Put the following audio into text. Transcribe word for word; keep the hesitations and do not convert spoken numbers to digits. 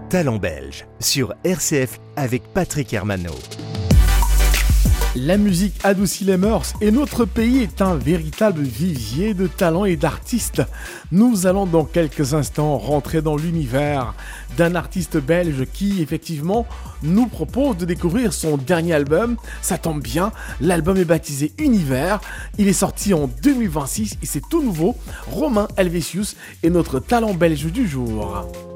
Talent belge sur R C F avec Patrick Hermano. La musique adoucit les mœurs et notre pays est un véritable vivier de talents et d'artistes. Nous allons dans quelques instants rentrer dans l'univers d'un artiste belge qui, effectivement, nous propose de découvrir son dernier album. Ça tombe bien, l'album est baptisé Univers. Il est sorti en deux mille vingt-six et c'est tout nouveau. Romain Helvétius est notre talent belge du jour.